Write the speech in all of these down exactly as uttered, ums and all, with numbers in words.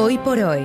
Hoy por hoy.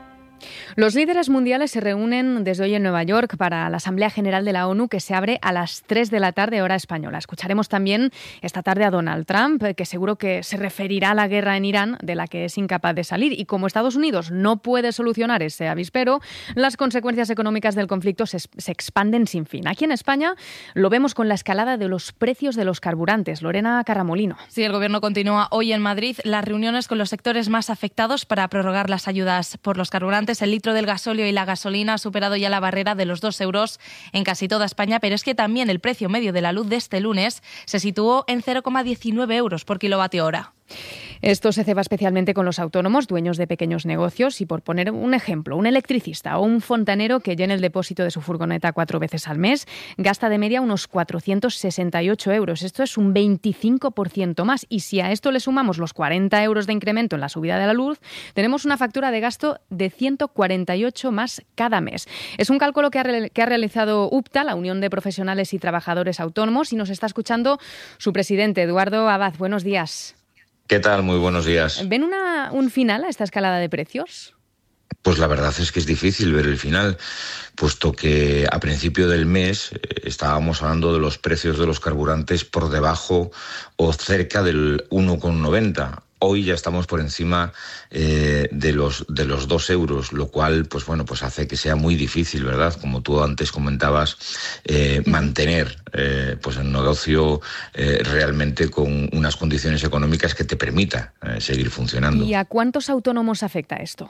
Los líderes mundiales se reúnen desde hoy en Nueva York para la Asamblea General de la ONU, que se abre a las tres de la tarde, hora española. Escucharemos también esta tarde a Donald Trump, que seguro que se referirá a la guerra en Irán, de la que es incapaz de salir. Y como Estados Unidos no puede solucionar ese avispero, las consecuencias económicas del conflicto se, se expanden sin fin. Aquí en España lo vemos con la escalada de los precios de los carburantes. Lorena Carramolino. Sí, el Gobierno continúa hoy en Madrid las reuniones con los sectores más afectados para prorrogar las ayudas por los carburantes. El litro del gasóleo y la gasolina ha superado ya la barrera de los dos euros en casi toda España, pero es que también el precio medio de la luz de este lunes se situó en cero coma diecinueve euros por kilovatio hora. Esto se ceba especialmente con los autónomos, dueños de pequeños negocios, y por poner un ejemplo, un electricista o un fontanero que llene el depósito de su furgoneta cuatro veces al mes gasta de media unos cuatrocientos sesenta y ocho euros. Esto es un veinticinco por ciento más, y si a esto le sumamos los cuarenta euros de incremento en la subida de la luz, tenemos una factura de gasto de ciento cuarenta y ocho más cada mes. Es un cálculo que ha, re- que ha realizado UPTA, la Unión de Profesionales y Trabajadores Autónomos, y nos está escuchando su presidente, Eduardo Abad. Buenos días. ¿Qué tal? Muy buenos días. ¿Ven una, un final a esta escalada de precios? Pues la verdad es que es difícil ver el final, puesto que a principio del mes eh, estábamos hablando de los precios de los carburantes por debajo o cerca del uno coma noventa. Hoy ya estamos por encima eh, de los de los dos euros, lo cual, pues bueno, pues hace que sea muy difícil, ¿verdad? Como tú antes comentabas, eh, mantener eh, pues el negocio eh, realmente con unas condiciones económicas que te permita eh, seguir funcionando. ¿Y a cuántos autónomos afecta esto?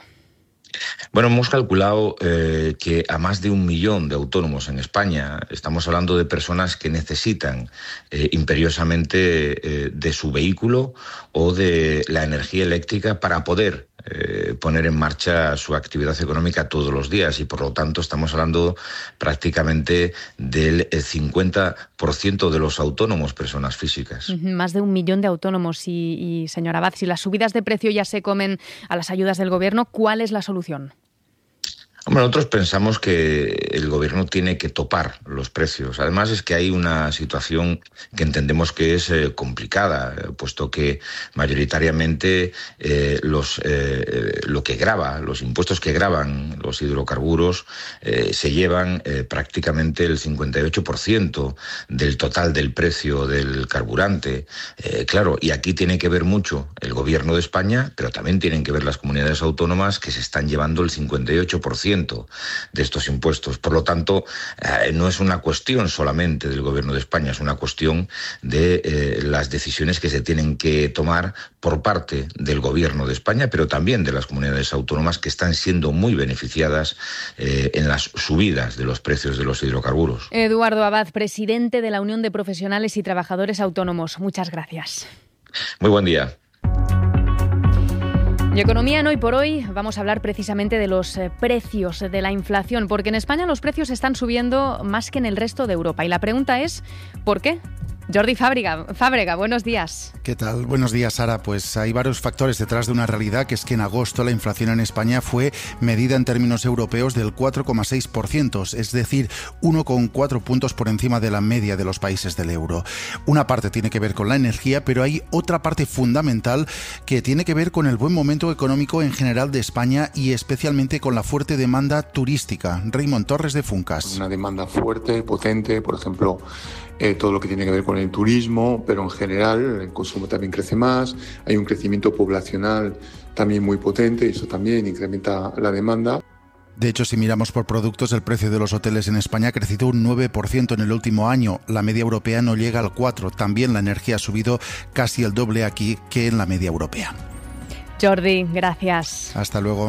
Bueno, hemos calculado eh, que a más de un millón de autónomos en España, estamos hablando de personas que necesitan eh, imperiosamente eh, de su vehículo o de la energía eléctrica para poder eh, poner en marcha su actividad económica todos los días, y por lo tanto estamos hablando prácticamente del cincuenta por ciento de los autónomos personas físicas. Más de un millón de autónomos. Y, y señora Abad, si las subidas de precio ya se comen a las ayudas del Gobierno, ¿cuál es la solución? Hombre, nosotros pensamos que el Gobierno tiene que topar los precios. Además, es que hay una situación que entendemos que es eh, complicada, eh, puesto que mayoritariamente eh, los, eh, lo que grava, los impuestos que gravan los hidrocarburos eh, se llevan eh, prácticamente el cincuenta y ocho por ciento del total del precio del carburante. Eh, claro, y aquí tiene que ver mucho el Gobierno de España, pero también tienen que ver las comunidades autónomas, que se están llevando el cincuenta y ocho por ciento de estos impuestos. Por lo tanto, eh, no es una cuestión solamente del Gobierno de España, es una cuestión de eh, las decisiones que se tienen que tomar por parte del Gobierno de España, pero también de las comunidades autónomas, que están siendo muy beneficiadas eh, en las subidas de los precios de los hidrocarburos. Eduardo Abad, presidente de la Unión de Profesionales y Trabajadores Autónomos. Muchas gracias. Muy buen día. Y economía en Hoy por Hoy vamos a hablar precisamente de los eh, precios, de la inflación, porque en España los precios están subiendo más que en el resto de Europa. Y la pregunta es, ¿por qué? Jordi Fábrega, Fábrega, buenos días. ¿Qué tal? Buenos días, Sara. Pues hay varios factores detrás de una realidad, que es que en agosto la inflación en España fue medida en términos europeos del cuatro coma seis por ciento, es decir, uno coma cuatro puntos por encima de la media de los países del euro. Una parte tiene que ver con la energía, pero hay otra parte fundamental que tiene que ver con el buen momento económico en general de España, y especialmente con la fuerte demanda turística. Raymond Torres, de Funcas. Una demanda fuerte, potente, por ejemplo, Eh, todo lo que tiene que ver con el turismo, pero en general el consumo también crece más, hay un crecimiento poblacional también muy potente, y eso también incrementa la demanda. De hecho, si miramos por productos, el precio de los hoteles en España ha crecido un nueve por ciento en el último año. La media europea no llega al cuatro por ciento. También la energía ha subido casi el doble aquí que en la media europea. Jordi, gracias. Hasta luego.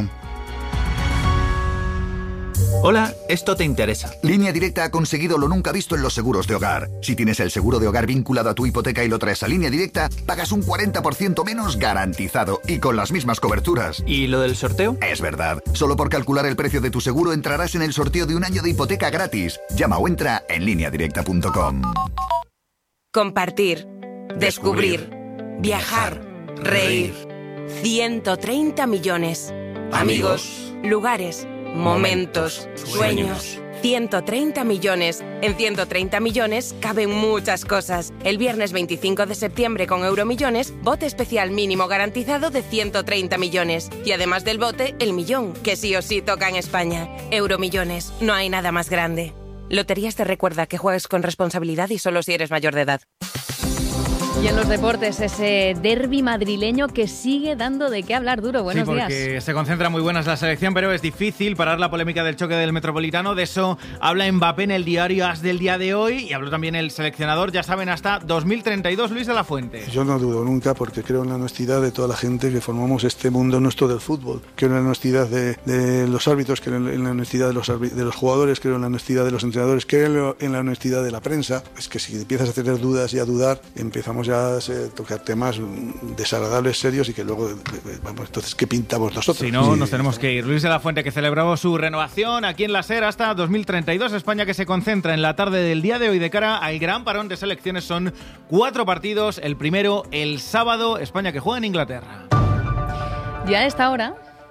Hola, esto te interesa. Línea Directa ha conseguido lo nunca visto en los seguros de hogar. Si tienes el seguro de hogar vinculado a tu hipoteca y lo traes a Línea Directa, pagas un cuarenta por ciento menos garantizado y con las mismas coberturas. ¿Y lo del sorteo? Es verdad. Solo por calcular el precio de tu seguro entrarás en el sorteo de un año de hipoteca gratis. Llama o entra en línea directa punto com. Compartir, descubrir, viajar, reír. ciento treinta millones. Amigos, lugares, momentos, sueños, ciento treinta millones. En ciento treinta millones caben muchas cosas. El viernes veinticinco de septiembre con Euromillones, bote especial mínimo garantizado de ciento treinta millones. Y además del bote, el millón, que sí o sí toca en España. Euromillones, no hay nada más grande. Loterías te recuerda que juegues con responsabilidad y solo si eres mayor de edad. Y en los deportes, ese derbi madrileño que sigue dando de qué hablar. Duro, buenos sí, porque días. Se concentra muy buenas la selección, pero es difícil parar la polémica del choque del Metropolitano. De eso habla Mbappé en el diario AS del día de hoy y habló también el seleccionador, ya saben, hasta dos mil treinta y dos, Luis de la Fuente. Yo no dudo nunca, porque creo en la honestidad de toda la gente que formamos este mundo nuestro del fútbol. Creo en la honestidad de, de los árbitros, creo en la honestidad de los, de los jugadores, creo en la honestidad de los entrenadores, creo en la honestidad de la prensa. Es que si empiezas a tener dudas y a dudar, empezamos ya a tocar temas desagradables, serios, y que luego, vamos, entonces, ¿qué pintamos nosotros? Si no, sí. nos tenemos que ir. Luis de la Fuente, que celebró su renovación aquí en la SER hasta dos mil treinta y dos. España, que se concentra en la tarde del día de hoy de cara al gran parón de selecciones. Son cuatro partidos. El primero, el sábado, España que juega en Inglaterra. Ya a esta hora,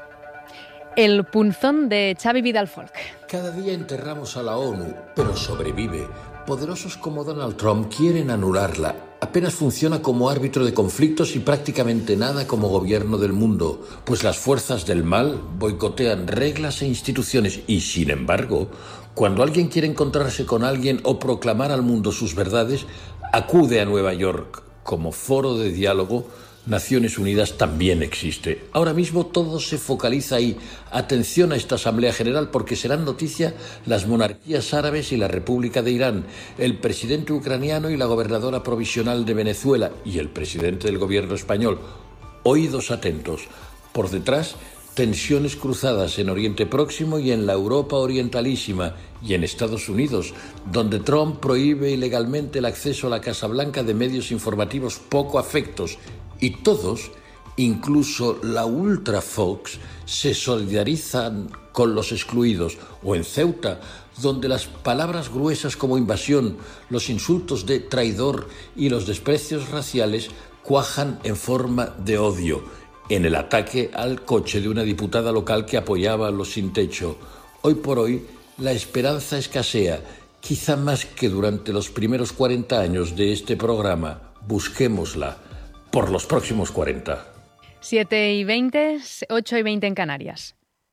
el punzón de Xavi Vidal-Folk. Cada día enterramos a la ONU, pero sobrevive. Poderosos como Donald Trump quieren anularla. Apenas funciona como árbitro de conflictos y prácticamente nada como gobierno del mundo, pues las fuerzas del mal boicotean reglas e instituciones y, sin embargo, cuando alguien quiere encontrarse con alguien o proclamar al mundo sus verdades, acude a Nueva York. Como foro de diálogo, Naciones Unidas también existe. Ahora mismo todo se focaliza ahí. Atención a esta Asamblea General, porque serán noticia las monarquías árabes y la República de Irán, el presidente ucraniano y la gobernadora provisional de Venezuela y el presidente del gobierno español. Oídos atentos. Por detrás, tensiones cruzadas en Oriente Próximo y en la Europa orientalísima y en Estados Unidos, donde Trump prohíbe ilegalmente el acceso a la Casa Blanca de medios informativos poco afectos. Y todos, incluso la Ultra Fox, se solidarizan con los excluidos. O en Ceuta, donde las palabras gruesas como invasión, los insultos de traidor y los desprecios raciales cuajan en forma de odio, en el ataque al coche de una diputada local que apoyaba a los sin techo. Hoy por hoy, la esperanza escasea, quizá más que durante los primeros cuarenta años de este programa. Busquémosla por los próximos cuarenta. siete y veinte, ocho y veinte en Canarias.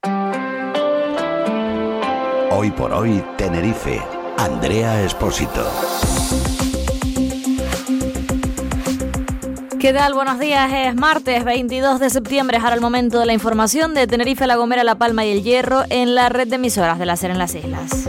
Hoy por hoy, Tenerife. Andrea Espósito. ¿Qué tal? Buenos días. Es martes veintidós de septiembre. Es ahora el momento de la información de Tenerife, La Gomera, La Palma y El Hierro en la red de emisoras de la SER en las islas.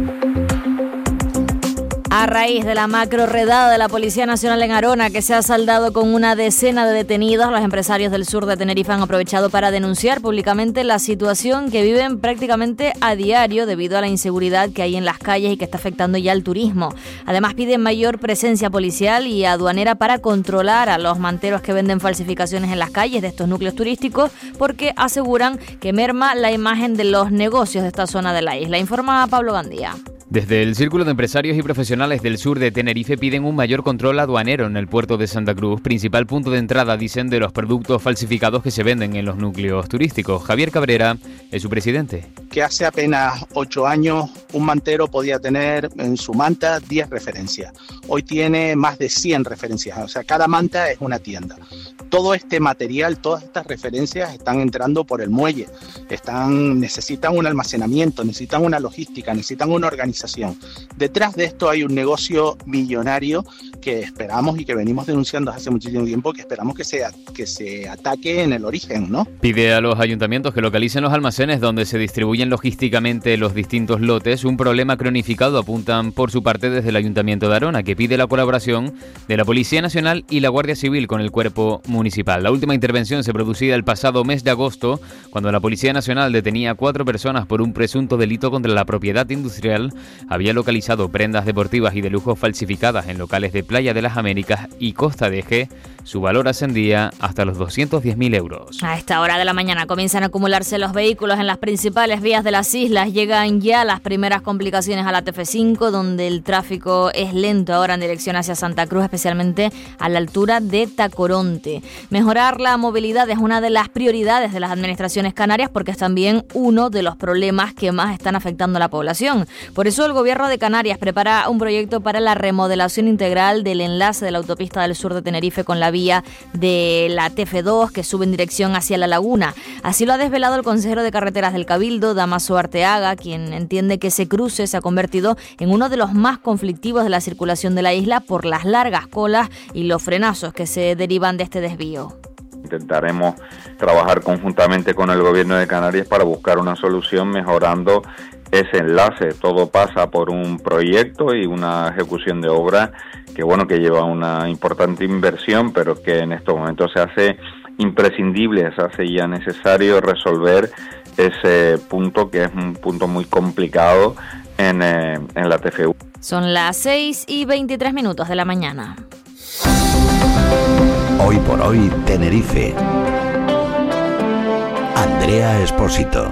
A raíz de la macro redada de la Policía Nacional en Arona, que se ha saldado con una decena de detenidos, los empresarios del sur de Tenerife han aprovechado para denunciar públicamente la situación que viven prácticamente a diario debido a la inseguridad que hay en las calles y que está afectando ya al turismo. Además, piden mayor presencia policial y aduanera para controlar a los manteros que venden falsificaciones en las calles de estos núcleos turísticos, porque aseguran que merma la imagen de los negocios de esta zona de la isla. Informa Pablo Gandía. Desde el Círculo de Empresarios y Profesionales del Sur de Tenerife piden un mayor control aduanero en el puerto de Santa Cruz, principal punto de entrada, dicen, de los productos falsificados que se venden en los núcleos turísticos. Javier Cabrera es su presidente. Que hace apenas ocho años un mantero podía tener en su manta diez referencias. Hoy tiene más de cien referencias, o sea, cada manta es una tienda. Todo este material, todas estas referencias están entrando por el muelle, están, necesitan un almacenamiento, necesitan una logística, necesitan una organización. Detrás de esto hay un negocio millonario que esperamos y que venimos denunciando hace muchísimo tiempo, que esperamos que se, que se ataque en el origen, ¿no? Pide a los ayuntamientos que localicen los almacenes donde se distribuyen logísticamente los distintos lotes, un problema cronificado, apuntan por su parte desde el Ayuntamiento de Arona, que pide la colaboración de la Policía Nacional y la Guardia Civil con el cuerpo municipal. La última intervención se producía el pasado mes de agosto, cuando la Policía Nacional detenía a cuatro personas por un presunto delito contra la propiedad industrial. Había localizado prendas deportivas y de lujo falsificadas en locales de Playa de las Américas y Costa de Eje, Su valor ascendía hasta los doscientos diez mil euros. A esta hora de la mañana comienzan a acumularse los vehículos en las principales vías de las islas. Llegan ya las primeras complicaciones a la T F cinco, donde el tráfico es lento ahora en dirección hacia Santa Cruz, especialmente a la altura de Tacoronte. Mejorar la movilidad es una de las prioridades de las administraciones canarias porque es también uno de los problemas que más están afectando a la población. Por eso el Gobierno de Canarias prepara un proyecto para la remodelación integral del enlace de la autopista del sur de Tenerife con la vía de la T F dos que sube en dirección hacia La Laguna. Así lo ha desvelado el consejero de Carreteras del Cabildo, Damaso Arteaga, quien entiende que ese cruce se ha convertido en uno de los más conflictivos de la circulación de la isla por las largas colas y los frenazos que se derivan de este desvío. Intentaremos trabajar conjuntamente con el Gobierno de Canarias para buscar una solución mejorando ese enlace. Todo pasa por un proyecto y una ejecución de obra que bueno que lleva una importante inversión, pero que en estos momentos se hace imprescindible, se hace ya necesario resolver ese punto que es un punto muy complicado en, eh, en la T F U. Son las seis y veintitrés minutos de la mañana. Hoy por hoy, Tenerife. Andrea Espósito.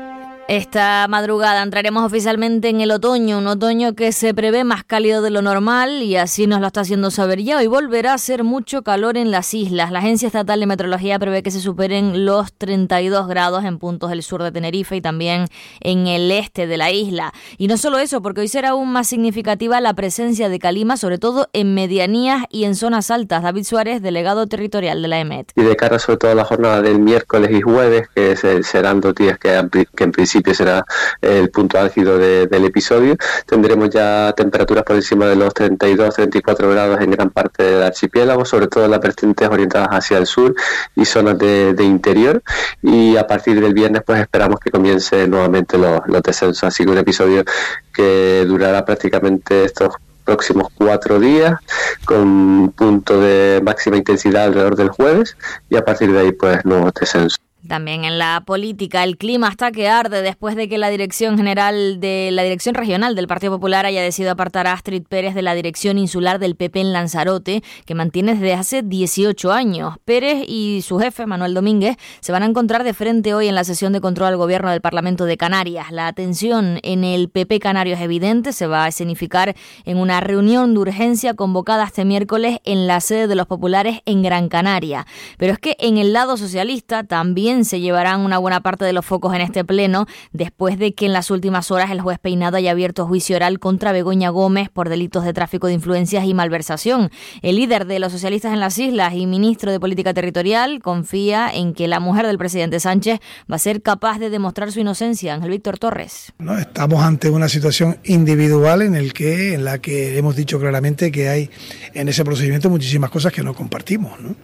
Esta madrugada entraremos oficialmente en el otoño, un otoño que se prevé más cálido de lo normal y así nos lo está haciendo saber ya. Hoy volverá a hacer mucho calor en las islas. La Agencia Estatal de Meteorología prevé que se superen los treinta y dos grados en puntos del sur de Tenerife y también en el este de la isla. Y no solo eso, porque hoy será aún más significativa la presencia de calima, sobre todo en medianías y en zonas altas. David Suárez, delegado territorial de la E M E T. Y de cara sobre todo a la jornada del miércoles y jueves, que serán dos días que, que en principio será el punto álgido de, del episodio. Tendremos ya temperaturas por encima de los treinta y dos a treinta y cuatro grados en gran parte del archipiélago, sobre todo en las vertientes orientadas hacia el sur y zonas de, de interior. Y a partir del viernes pues esperamos que comience nuevamente los, los descensos. Así que un episodio que durará prácticamente estos próximos cuatro días, con un punto de máxima intensidad alrededor del jueves, y a partir de ahí pues nuevos descensos. También en la política, el clima está que arde después de que la Dirección General de la Dirección Regional del Partido Popular haya decidido apartar a Astrid Pérez de la Dirección Insular del P P en Lanzarote, que mantiene desde hace dieciocho años. Pérez y su jefe, Manuel Domínguez, se van a encontrar de frente hoy en la sesión de control al Gobierno del Parlamento de Canarias. La tensión en el P P canario es evidente, se va a escenificar en una reunión de urgencia convocada este miércoles en la sede de los populares en Gran Canaria. Pero es que en el lado socialista también se llevarán una buena parte de los focos en este pleno después de que en las últimas horas el juez Peinado haya abierto juicio oral contra Begoña Gómez por delitos de tráfico de influencias y malversación. El líder de los socialistas en las islas y ministro de Política Territorial confía en que la mujer del presidente Sánchez va a ser capaz de demostrar su inocencia. Ángel Víctor Torres. No, estamos ante una situación individual en, el que, en la que hemos dicho claramente que hay en ese procedimiento muchísimas cosas que no compartimos, ¿no?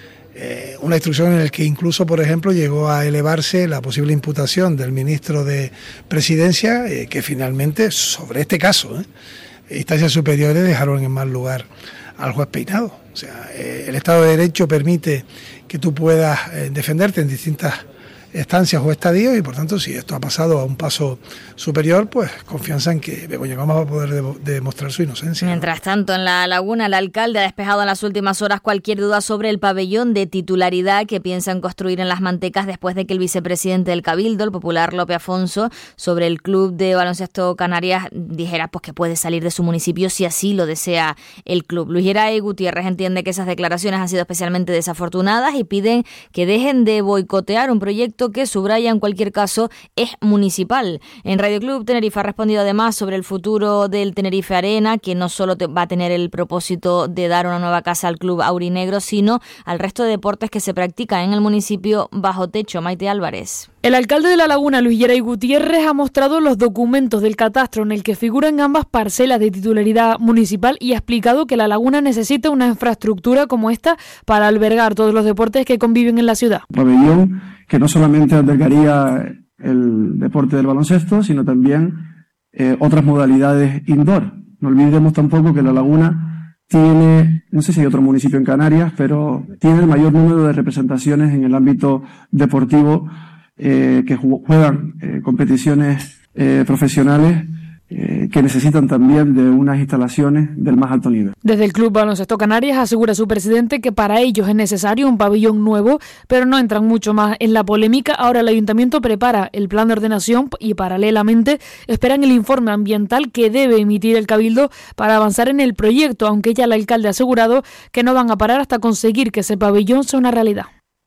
Eh, una instrucción en la que incluso, por ejemplo, llegó a elevarse la posible imputación del ministro de Presidencia, eh, que finalmente, sobre este caso, eh, instancias superiores dejaron en mal lugar al juez Peinado. O sea, eh, el Estado de Derecho permite que tú puedas eh, defenderte en distintas estancias o estadios y por tanto si esto ha pasado a un paso superior, pues confianza en que Begoña Gómez va a poder de- demostrar su inocencia. Mientras tanto, en La Laguna, el alcalde ha despejado en las últimas horas cualquier duda sobre el pabellón de titularidad que piensan construir en Las Mantecas después de que el vicepresidente del Cabildo, el popular Lope Afonso, sobre el club de baloncesto Canarias dijera pues que puede salir de su municipio si así lo desea el club. Luis Geray Gutiérrez entiende que esas declaraciones han sido especialmente desafortunadas y piden que dejen de boicotear un proyecto que, subraya, en cualquier caso es municipal. En Radio Club Tenerife ha respondido además sobre el futuro del Tenerife Arena, que no solo te va a tener el propósito de dar una nueva casa al club aurinegro, sino al resto de deportes que se practican en el municipio bajo techo. Maite Álvarez. El alcalde de La Laguna, Luis Geray Gutiérrez, ha mostrado los documentos del catastro en el que figuran ambas parcelas de titularidad municipal y ha explicado que La Laguna necesita una infraestructura como esta para albergar todos los deportes que conviven en la ciudad. Pabellón que no solamente albergaría el deporte del baloncesto, sino también eh, otras modalidades indoor. No olvidemos tampoco que La Laguna tiene, no sé si hay otro municipio en Canarias, pero tiene el mayor número de representaciones en el ámbito deportivo eh, que juegan eh, competiciones eh, profesionales eh, que necesitan también de unas instalaciones del más alto nivel. Desde el Club Baloncesto Canarias asegura su presidente que para ellos es necesario un pabellón nuevo, pero no entran mucho más en la polémica. Ahora el ayuntamiento prepara el plan de ordenación y paralelamente esperan el informe ambiental que debe emitir el Cabildo para avanzar en el proyecto, aunque ya el alcalde ha asegurado que no van a parar hasta conseguir que ese pabellón sea una realidad.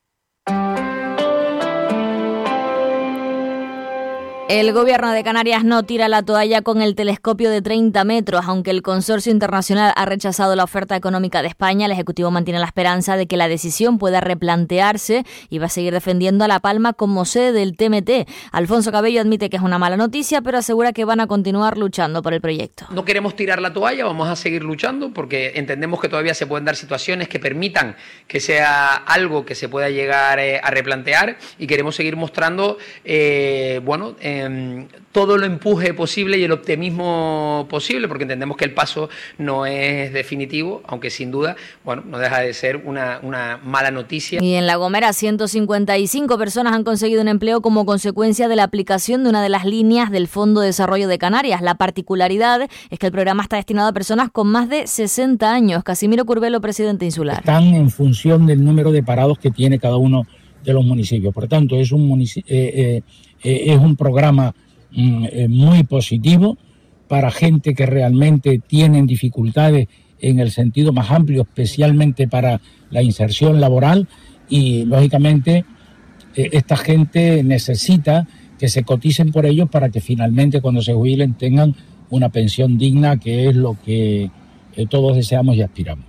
El Gobierno de Canarias no tira la toalla con el telescopio de treinta metros. Aunque el consorcio internacional ha rechazado la oferta económica de España, el Ejecutivo mantiene la esperanza de que la decisión pueda replantearse y va a seguir defendiendo a La Palma como sede del T M T. Alfonso Cabello admite que es una mala noticia, pero asegura que van a continuar luchando por el proyecto. No queremos tirar la toalla, vamos a seguir luchando porque entendemos que todavía se pueden dar situaciones que permitan que sea algo que se pueda llegar eh, a replantear, y queremos seguir mostrando, eh, bueno, eh, todo el empuje posible y el optimismo posible, porque entendemos que el paso no es definitivo, aunque sin duda, bueno, no deja de ser una, una mala noticia. Y en La Gomera, ciento cincuenta y cinco personas han conseguido un empleo como consecuencia de la aplicación de una de las líneas del Fondo de Desarrollo de Canarias. La particularidad es que el programa está destinado a personas con más de sesenta años. Casimiro Curbelo, presidente insular. Están en función del número de parados que tiene cada uno de los municipios. Por tanto, es un munici- eh, eh, eh, es un programa mm, eh, muy positivo para gente que realmente tienen dificultades en el sentido más amplio, especialmente para la inserción laboral, y lógicamente eh, esta gente necesita que se coticen por ellos para que finalmente cuando se jubilen tengan una pensión digna, que es lo que eh, todos deseamos y aspiramos.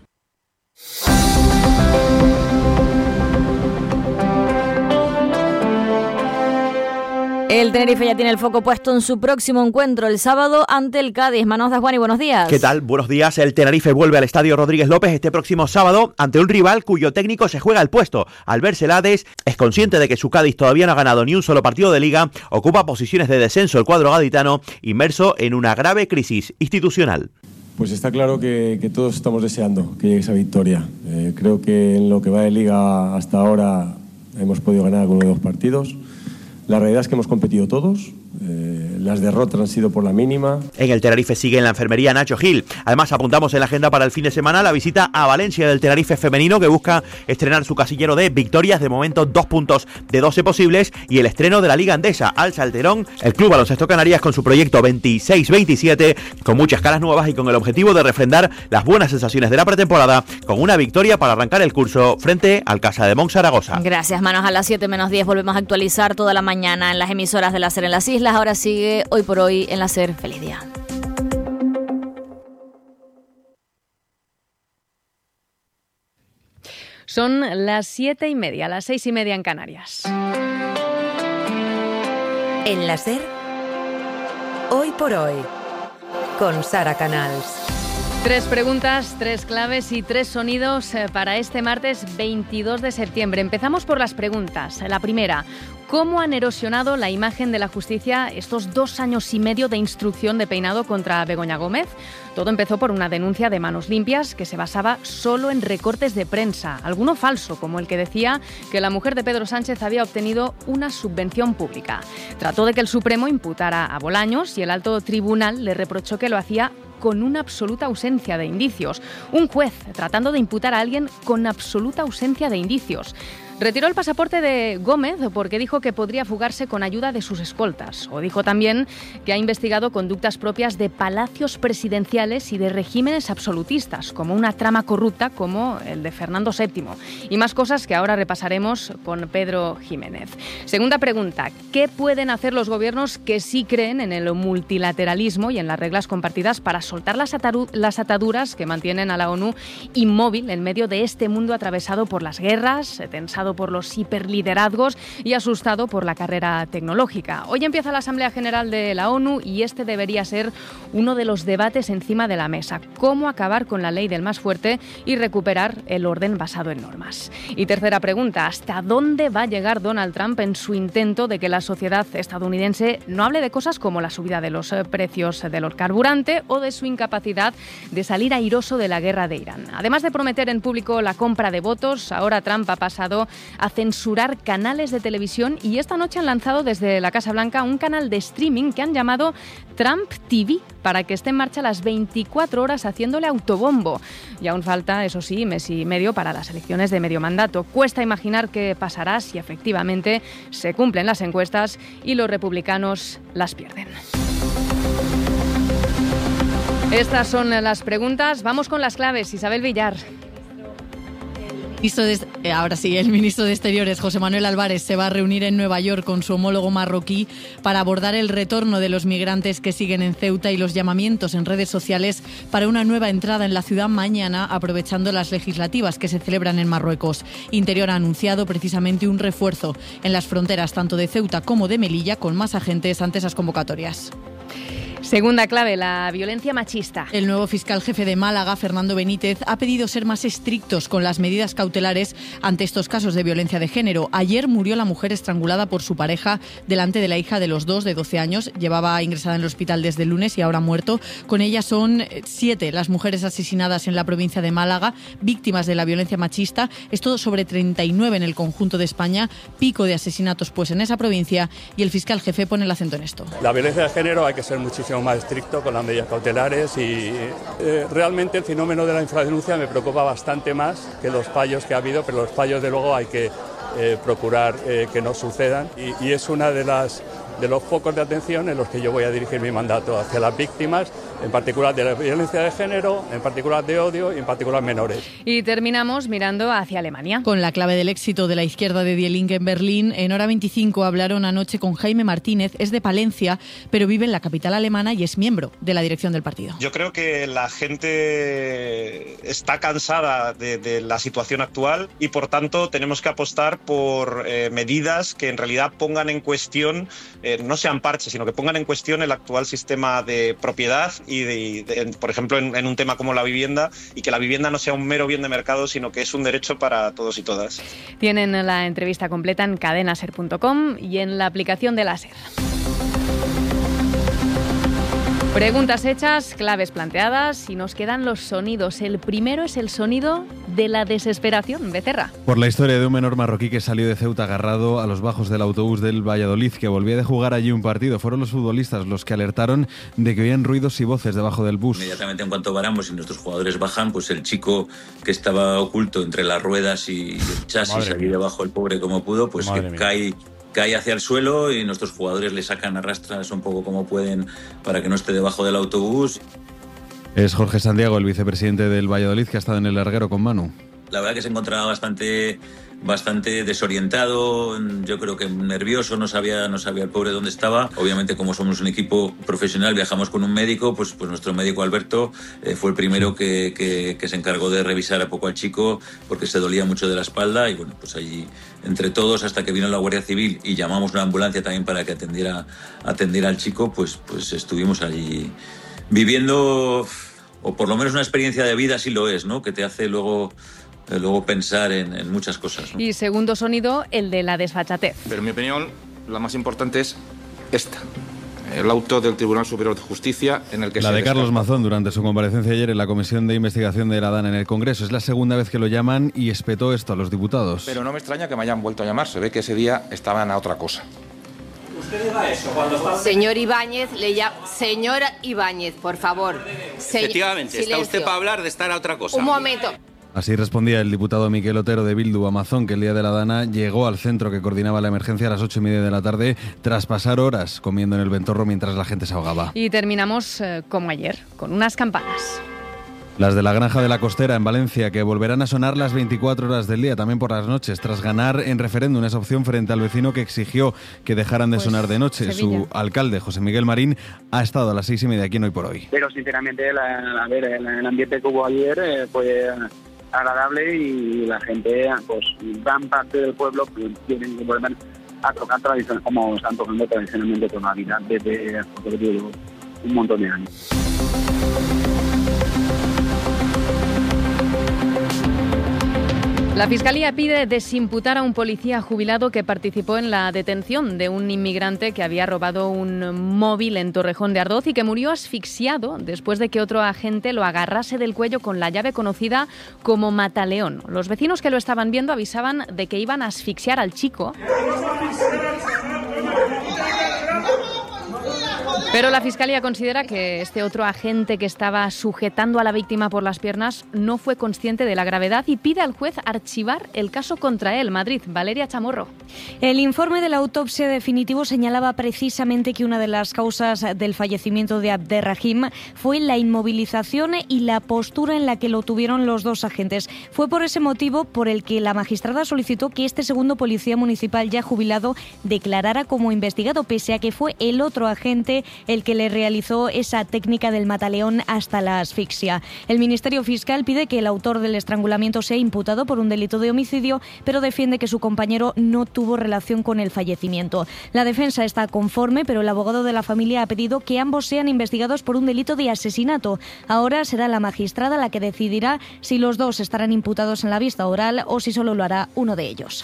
El Tenerife ya tiene el foco puesto en su próximo encuentro el sábado ante el Cádiz. Manos de Juan y buenos días. ¿Qué tal? Buenos días. El Tenerife vuelve al Estadio Rodríguez López este próximo sábado ante un rival cuyo técnico se juega el puesto. Albert Celades es consciente de que su Cádiz todavía no ha ganado ni un solo partido de liga, ocupa posiciones de descenso el cuadro gaditano, inmerso en una grave crisis institucional. Pues está claro que, que todos estamos deseando que llegue esa victoria. Eh, creo que en lo que va de liga hasta ahora hemos podido ganar algunos de los partidos. La realidad es que hemos competido todos, eh, las derrotas han sido por la mínima. En el Tenerife sigue en la enfermería Nacho Gil. Además apuntamos en la agenda para el fin de semana la visita a Valencia del Tenerife femenino, que busca estrenar su casillero de victorias, de momento dos puntos de doce posibles, y el estreno de la Liga Andesa al Salterón. El Club Baloncesto Canarias con su proyecto veintiséis veintisiete, con muchas caras nuevas y con el objetivo de refrendar las buenas sensaciones de la pretemporada, con una victoria para arrancar el curso frente al Casa de Mon Zaragoza. Gracias, Manos. A las siete menos diez volvemos a actualizar toda la mañana en las emisoras de la SER en las Islas. Ahora sigue Hoy por Hoy en la SER. Feliz día. Son las siete y media, las seis y media en Canarias. En la SER, Hoy por Hoy, con Sara Canals. Tres preguntas, tres claves y tres sonidos para este martes veintidós de septiembre. Empezamos por las preguntas. La primera, ¿cómo han erosionado la imagen de la justicia estos dos años y medio de instrucción de peinado contra Begoña Gómez? Todo empezó por una denuncia de Manos Limpias que se basaba solo en recortes de prensa, alguno falso, como el que decía que la mujer de Pedro Sánchez había obtenido una subvención pública. Trató de que el Supremo imputara a Bolaños y el alto tribunal le reprochó que lo hacía con una absoluta ausencia de indicios. Un juez tratando de imputar a alguien con absoluta ausencia de indicios. Retiró el pasaporte de Gómez porque dijo que podría fugarse con ayuda de sus escoltas. O dijo también que ha investigado conductas propias de palacios presidenciales y de regímenes absolutistas, como una trama corrupta como el de Fernando séptimo. Y más cosas que ahora repasaremos con Pedro Jiménez. Segunda pregunta, ¿qué pueden hacer los gobiernos que sí creen en el multilateralismo y en las reglas compartidas para soltar las, ataru- las ataduras que mantienen a la ONU inmóvil en medio de este mundo atravesado por las guerras, tensado por los hiperliderazgos y asustado por la carrera tecnológica? Hoy empieza la Asamblea General de la ONU y este debería ser uno de los debates encima de la mesa. ¿Cómo acabar con la ley del más fuerte y recuperar el orden basado en normas? Y tercera pregunta, ¿hasta dónde va a llegar Donald Trump en su intento de que la sociedad estadounidense no hable de cosas como la subida de los precios del carburante o de su incapacidad de salir airoso de la guerra de Irán? Además de prometer en público la compra de votos, ahora Trump ha pasado a censurar canales de televisión y esta noche han lanzado desde la Casa Blanca un canal de streaming que han llamado Trump T V para que esté en marcha las veinticuatro horas haciéndole autobombo. Y aún falta, eso sí, mes y medio para las elecciones de medio mandato. Cuesta imaginar qué pasará si efectivamente se cumplen las encuestas y los republicanos las pierden. Estas son las preguntas. Vamos con las claves. Isabel Villar. De, ahora sí, el ministro de Exteriores, José Manuel Álvarez, se va a reunir en Nueva York con su homólogo marroquí para abordar el retorno de los migrantes que siguen en Ceuta y los llamamientos en redes sociales para una nueva entrada en la ciudad mañana, aprovechando las legislativas que se celebran en Marruecos. Interior ha anunciado precisamente un refuerzo en las fronteras tanto de Ceuta como de Melilla, con más agentes ante esas convocatorias. Segunda clave, la violencia machista. El nuevo fiscal jefe de Málaga, Fernando Benítez, ha pedido ser más estrictos con las medidas cautelares ante estos casos de violencia de género. Ayer murió la mujer estrangulada por su pareja delante de la hija de los dos, de doce años. Llevaba ingresada en el hospital desde el lunes y ahora ha muerto. Con ella son siete las mujeres asesinadas en la provincia de Málaga, víctimas de la violencia machista. Es todo sobre treinta y nueve en el conjunto de España. Pico de asesinatos pues en esa provincia y el fiscal jefe pone el acento en esto. La violencia de género hay que ser muchísimo más estricto con las medidas cautelares y eh, realmente el fenómeno de la infradenuncia me preocupa bastante más que los fallos que ha habido, pero los fallos de luego hay que eh, procurar eh, que no sucedan y, y es una de las de los focos de atención en los que yo voy a dirigir mi mandato hacia las víctimas, en particular de la violencia de género, en particular de odio y en particular menores. Y terminamos mirando hacia Alemania. Con la clave del éxito de la izquierda de Die Linke en Berlín, en Hora veinticinco hablaron anoche con Jaime Martínez, es de Palencia, pero vive en la capital alemana y es miembro de la dirección del partido. Yo creo que la gente está cansada de, de la situación actual y por tanto tenemos que apostar por eh, medidas que en realidad pongan en cuestión Eh, no sean parches, sino que pongan en cuestión el actual sistema de propiedad y, de, y de, por ejemplo, en, en un tema como la vivienda, y que la vivienda no sea un mero bien de mercado, sino que es un derecho para todos y todas. Tienen la entrevista completa en cadena ser punto com y en la aplicación de la SER. Preguntas hechas, claves planteadas y nos quedan los sonidos. El primero es el sonido de la desesperación. Becerra. Por la historia de un menor marroquí que salió de Ceuta agarrado a los bajos del autobús del Valladolid, que volvía de jugar allí un partido. Fueron los futbolistas los que alertaron de que oían ruidos y voces debajo del bus. Inmediatamente en cuanto paramos y nuestros jugadores bajan, pues el chico que estaba oculto entre las ruedas y el chasis, allí debajo el pobre como pudo, pues Madre que mía. cae... cae hacia el suelo y nuestros jugadores le sacan a rastras un poco como pueden para que no esté debajo del autobús. Es Jorge Sandiago, el vicepresidente del Valladolid, que ha estado en el larguero con Manu. La verdad que se encontraba bastante, bastante desorientado, yo creo que nervioso, no sabía, no sabía el pobre dónde estaba. Obviamente, como somos un equipo profesional, viajamos con un médico, pues, pues nuestro médico Alberto eh, fue el primero que, que, que se encargó de revisar a poco al chico porque se dolía mucho de la espalda y bueno, pues allí entre todos hasta que vino la Guardia Civil y llamamos una ambulancia también para que atendiera, atendiera al chico, pues, pues estuvimos allí viviendo, o por lo menos una experiencia de vida, sí lo es, ¿no? Que te hace luego... luego pensar en, en muchas cosas, ¿no? Y segundo sonido, el de la desfachatez. Pero en mi opinión, la más importante es esta. El auto del Tribunal Superior de Justicia en el que la se... de descarta. Carlos Mazón durante su comparecencia ayer en la Comisión de Investigación de la DANA en el Congreso. Es la segunda vez que lo llaman y espetó esto a los diputados. Pero no me extraña que me hayan vuelto a llamar. Se ve que ese día estaban a otra cosa. ¿Usted va a eso? Cuando está... Señor Ibáñez, le llama... Señora Ibáñez, por favor. Se... Efectivamente, Silencio. Está usted para hablar de estar a otra cosa. Un momento. Así respondía el diputado Miquel Otero de Bildu a Mazón, que el día de la DANA llegó al centro que coordinaba la emergencia a las ocho y media de la tarde, tras pasar horas comiendo en el ventorro mientras la gente se ahogaba. Y terminamos eh, como ayer, con unas campanas. Las de la Granja de la Costera en Valencia, que volverán a sonar las veinticuatro horas del día, también por las noches, tras ganar en referéndum esa opción frente al vecino que exigió que dejaran de pues, sonar de noche. Sevilla. Su alcalde, José Miguel Marín, ha estado a las seis y media aquí en Hoy por Hoy. Pero sinceramente, la, a ver, el, el ambiente que hubo ayer eh, fue agradable y la gente, pues gran parte del pueblo tienen que volver a tocar tradiciones como están tocando tradicionalmente con Navidad desde un montón de años. La Fiscalía pide desimputar a un policía jubilado que participó en la detención de un inmigrante que había robado un móvil en Torrejón de Ardoz y que murió asfixiado después de que otro agente lo agarrase del cuello con la llave conocida como mataleón. Los vecinos que lo estaban viendo avisaban de que iban a asfixiar al chico. Pero la Fiscalía considera que este otro agente que estaba sujetando a la víctima por las piernas no fue consciente de la gravedad y pide al juez archivar el caso contra él. Madrid, Valeria Chamorro. El informe de la autopsia definitivo señalaba precisamente que una de las causas del fallecimiento de Abderrahim fue la inmovilización y la postura en la que lo tuvieron los dos agentes. Fue por ese motivo por el que la magistrada solicitó que este segundo policía municipal ya jubilado declarara como investigado, pese a que fue el otro agente el que le realizó esa técnica del mataleón hasta la asfixia. El Ministerio Fiscal pide que el autor del estrangulamiento sea imputado por un delito de homicidio, pero defiende que su compañero no tuvo relación con el fallecimiento. La defensa está conforme, pero el abogado de la familia ha pedido que ambos sean investigados por un delito de asesinato. Ahora será la magistrada la que decidirá si los dos estarán imputados en la vista oral o si solo lo hará uno de ellos.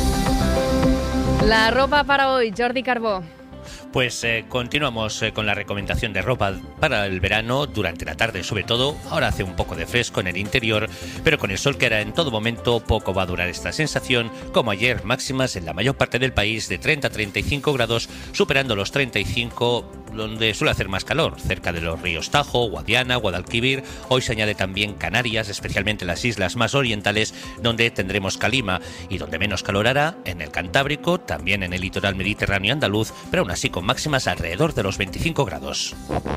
La ropa para hoy, Jordi Carbó. Pues eh, continuamos eh, con la recomendación de ropa para el verano durante la tarde, sobre todo. Ahora hace un poco de fresco en el interior, pero con el sol que hará en todo momento, poco va a durar esta sensación. Como ayer, máximas en la mayor parte del país de treinta a treinta y cinco grados, superando los treinta y cinco, donde suele hacer más calor, cerca de los ríos Tajo, Guadiana, Guadalquivir. Hoy se añade también Canarias, especialmente las islas más orientales, donde tendremos calima, y donde menos calor hará en el Cantábrico, también en el litoral mediterráneo andaluz, pero aún así con máximas alrededor de los veinticinco grados.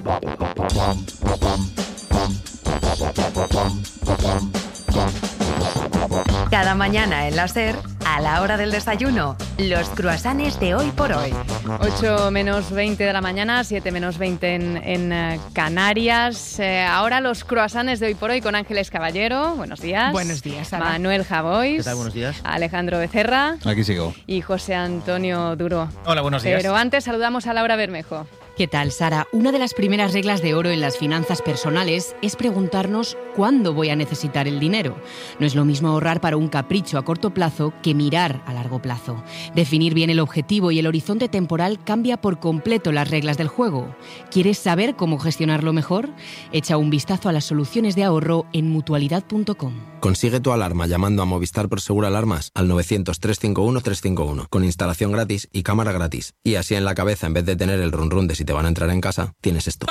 Cada mañana en la SER, a la hora del desayuno, los croissants de Hoy por Hoy. ocho menos veinte de la mañana, siete menos veinte en, en uh, Canarias. Eh, ahora los croissants de Hoy por Hoy con Ángeles Caballero. Buenos días. Buenos días, Sara. Manuel Javois. ¿Qué tal? Buenos días. Alejandro Becerra. Aquí sigo. Y José Antonio Duro. Hola, buenos días. Pero antes saludamos a Laura Bermejo. ¿Qué tal, Sara? Una de las primeras reglas de oro en las finanzas personales es preguntarnos cuándo voy a necesitar el dinero. No es lo mismo ahorrar para un capricho a corto plazo que mirar a largo plazo. Definir bien el objetivo y el horizonte temporal cambia por completo las reglas del juego. ¿Quieres saber cómo gestionarlo mejor? Echa un vistazo a las soluciones de ahorro en mutualidad punto com. Consigue tu alarma llamando a Movistar Prosegur Alarmas al novecientos, trescientos cincuenta y uno, trescientos cincuenta y uno con instalación gratis y cámara gratis. Y así en la cabeza, en vez de tener el run run de si te van a entrar en casa, tienes esto.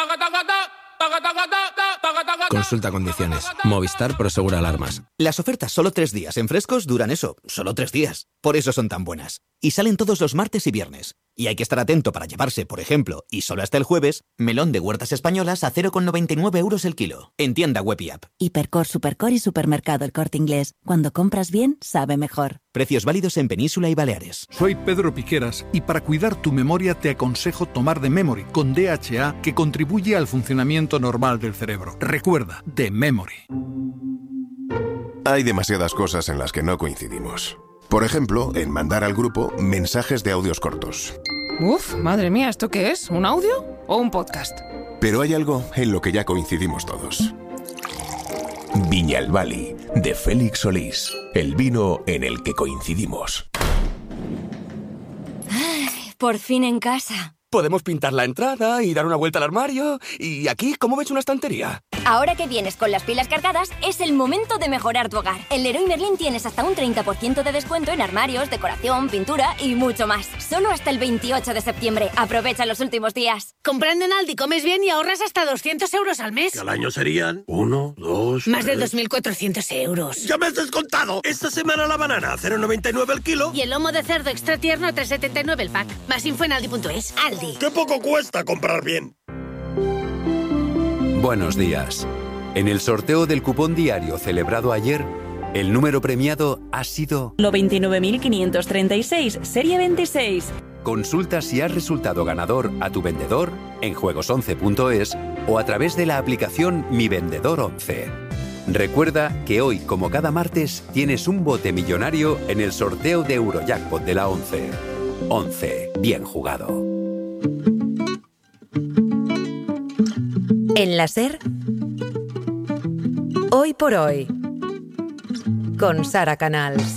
Consulta condiciones. Movistar Prosegur Alarmas. Las ofertas solo tres días en Frescos duran eso, solo tres días. Por eso son tan buenas. Y salen todos los martes y viernes. Y hay que estar atento para llevarse, por ejemplo, y solo hasta el jueves, melón de Huertas Españolas a cero coma noventa y nueve euros el kilo. En tienda web y app. Hipercor, Supercor y Supermercado El Corte Inglés. Cuando compras bien, sabe mejor. Precios válidos en Península y Baleares. Soy Pedro Piqueras y para cuidar tu memoria te aconsejo tomar The Memory con D H A, que contribuye al funcionamiento normal del cerebro. Recuerda, The Memory. Hay demasiadas cosas en las que no coincidimos. Por ejemplo, en mandar al grupo mensajes de audios cortos. Uf, madre mía, ¿esto qué es? ¿Un audio o un podcast? Pero hay algo en lo que ya coincidimos todos. Viñalbali, de Félix Solís. El vino en el que coincidimos. Ay, por fin en casa. Podemos pintar la entrada y dar una vuelta al armario. Y aquí, ¿cómo ves una estantería? Ahora que vienes con las pilas cargadas, es el momento de mejorar tu hogar. En Leroy Merlin tienes hasta un treinta por ciento de descuento en armarios, decoración, pintura y mucho más. Solo hasta el veintiocho de septiembre. Aprovecha los últimos días. Comprando en Aldi comes bien y ahorras hasta doscientos euros al mes. Que al año serían uno, dos... Más de dos mil cuatrocientos euros. ¡Ya me has descontado! Esta semana la banana, cero coma noventa y nueve el kilo. Y el lomo de cerdo extra tierno, tres coma setenta y nueve el pack. Más info en aldi punto es. Aldi. ¡Qué poco cuesta comprar bien! Buenos días. En el sorteo del cupón diario celebrado ayer, el número premiado ha sido noventa y nueve mil quinientos treinta y seis, serie veintiséis. Consulta si has resultado ganador a tu vendedor en juegos once punto es o a través de la aplicación Mi Vendedor once. Recuerda que hoy, como cada martes, tienes un bote millonario en el sorteo de Eurojackpot de la once. once. Bien jugado. En la SER, Hoy por Hoy, con Sara Canals.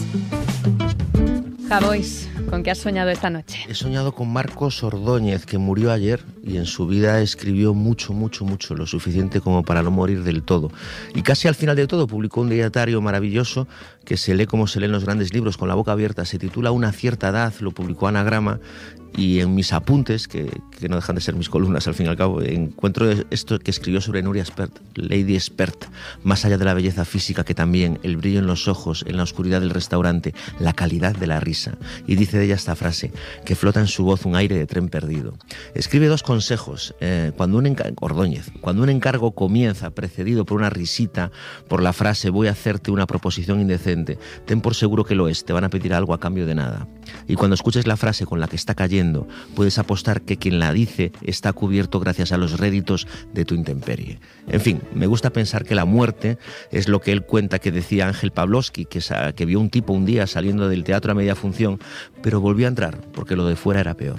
Javois, ¿con qué has soñado esta noche? He soñado con Marcos Ordóñez, que murió ayer y en su vida escribió mucho, mucho, mucho, lo suficiente como para no morir del todo. Y casi al final de todo publicó un diario maravilloso que se lee como se leen los grandes libros, con la boca abierta. Se titula Una cierta edad, lo publicó Anagrama. Y en mis apuntes, que, que no dejan de ser mis columnas al fin y al cabo, encuentro esto que escribió sobre Nuria Espert, Lady Espert, más allá de la belleza física que también, el brillo en los ojos, en la oscuridad del restaurante, la calidad de la risa. Y dice de ella esta frase, que flota en su voz un aire de tren perdido. Escribe dos consejos, eh, cuando un encargo, Ordóñez, cuando un encargo comienza precedido por una risita, por la frase voy a hacerte una proposición indecente, ten por seguro que lo es, te van a pedir algo a cambio de nada. Y cuando escuches la frase con la que está cayendo, puedes apostar que quien la dice está cubierto gracias a los réditos de tu intemperie. En fin, me gusta pensar que la muerte es lo que él cuenta que decía Ángel Pavlovsky, que, que vio un tipo un día saliendo del teatro a media función, pero volvió a entrar porque lo de fuera era peor.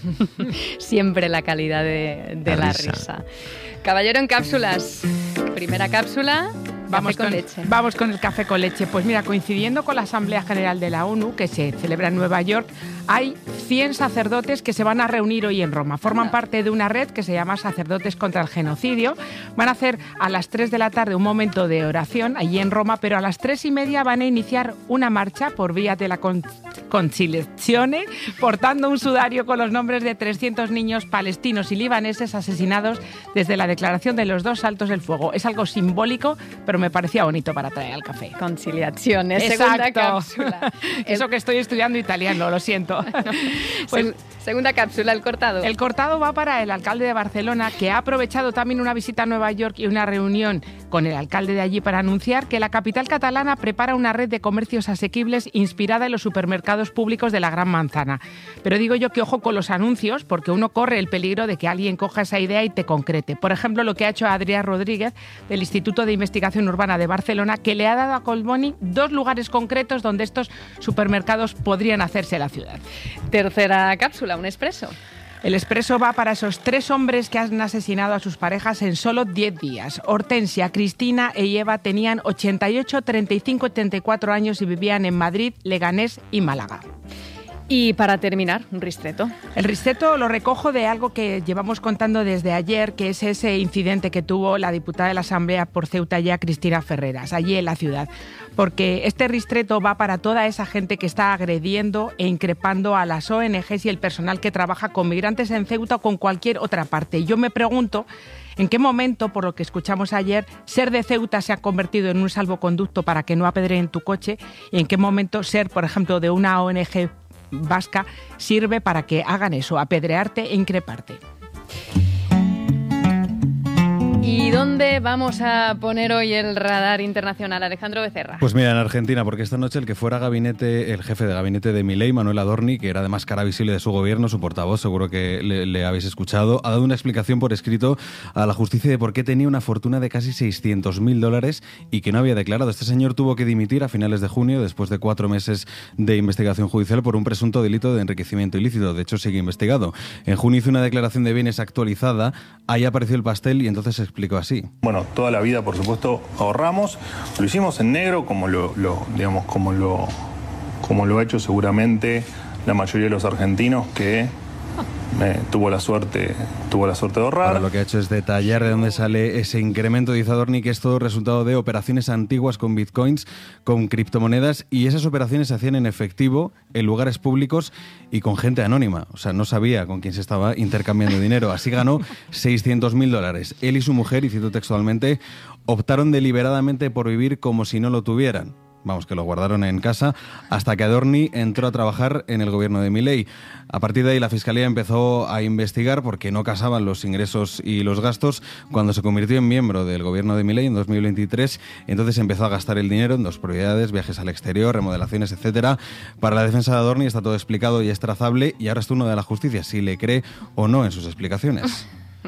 Siempre la calidad de, de la, la risa. risa. Caballero en cápsulas. Primera cápsula. Vamos con, con leche. Vamos con el café con leche. Pues mira, coincidiendo con la Asamblea General de la ONU, que se celebra en Nueva York, hay cien sacerdotes que se van a reunir hoy en Roma. Forman parte de una red que se llama Sacerdotes contra el Genocidio. Van a hacer a las tres de la tarde un momento de oración allí en Roma, pero a las tres y media van a iniciar una marcha por vía de la con- conciliazione, portando un sudario con los nombres de trescientos niños palestinos y libaneses asesinados desde la declaración de los dos altos del fuego. Es algo simbólico, pero me parecía bonito para traer al café. Conciliazione, segunda cápsula. Eso que estoy estudiando italiano, lo siento. Pues, Seg- segunda cápsula, el cortado. El cortado va para el alcalde de Barcelona, que ha aprovechado también una visita a Nueva York y una reunión con el alcalde de allí para anunciar que la capital catalana prepara una red de comercios asequibles inspirada en los supermercados públicos de la Gran Manzana. Pero digo yo que ojo con los anuncios, porque uno corre el peligro de que alguien coja esa idea y te concrete. Por ejemplo, lo que ha hecho Adrià Rodríguez del Instituto de Investigación Urbana de Barcelona, que le ha dado a Collboni dos lugares concretos donde estos supermercados podrían hacerse la ciudad. Tercera cápsula, un expreso. El expreso va para esos tres hombres que han asesinado a sus parejas en solo diez días. Hortensia, Cristina y Eva tenían ochenta y ocho, treinta y cinco y treinta y cuatro años y vivían en Madrid, Leganés y Málaga. Y para terminar, un ristreto. El ristreto lo recojo de algo que llevamos contando desde ayer, que es ese incidente que tuvo la diputada de la Asamblea por Ceuta ya, Cristina Ferreras, allí en la ciudad. Porque este ristreto va para toda esa gente que está agrediendo e increpando a las O N Ges y el personal que trabaja con migrantes en Ceuta o con cualquier otra parte. Yo me pregunto en qué momento, por lo que escuchamos ayer, ser de Ceuta se ha convertido en un salvoconducto para que no apedreen tu coche, y en qué momento ser, por ejemplo, de una O N Ge vasca sirve para que hagan eso, apedrearte e increparte. ¿Y dónde vamos a poner hoy el radar internacional, Alejandro Becerra? Pues mira, en Argentina, porque esta noche el que fuera gabinete, el jefe de gabinete de Milei, Manuel Adorni, que era además cara visible de su gobierno, su portavoz, seguro que le, le habéis escuchado, ha dado una explicación por escrito a la justicia de por qué tenía una fortuna de casi seiscientos mil dólares y que no había declarado. Este señor tuvo que dimitir a finales de junio, después de cuatro meses de investigación judicial por un presunto delito de enriquecimiento ilícito. De hecho, sigue investigado. En junio hizo una declaración de bienes actualizada, ahí apareció el pastel y entonces se explicó así. Bueno, toda la vida, por supuesto, ahorramos. Lo hicimos en negro, como lo, lo digamos, como lo, como lo ha hecho seguramente la mayoría de los argentinos que eh, tuvo la suerte, tuvo la suerte de ahorrar. Ahora lo que ha hecho es detallar de dónde sale ese incremento. Dice Adorni que es todo resultado de operaciones antiguas con bitcoins, con criptomonedas, y esas operaciones se hacían en efectivo, en lugares públicos y con gente anónima. O sea, no sabía con quién se estaba intercambiando dinero. Así ganó seiscientos mil dólares. Él y su mujer, y cito textualmente, optaron deliberadamente por vivir como si no lo tuvieran. Vamos, que lo guardaron en casa hasta que Adorni entró a trabajar en el gobierno de Milei. A partir de ahí la Fiscalía empezó a investigar porque no casaban los ingresos y los gastos. Cuando se convirtió en miembro del gobierno de Milei en dos mil veintitrés, entonces empezó a gastar el dinero en dos propiedades, viajes al exterior, remodelaciones, etcétera. Para la defensa de Adorni está todo explicado y es trazable, y ahora es turno de la justicia si le cree o no en sus explicaciones.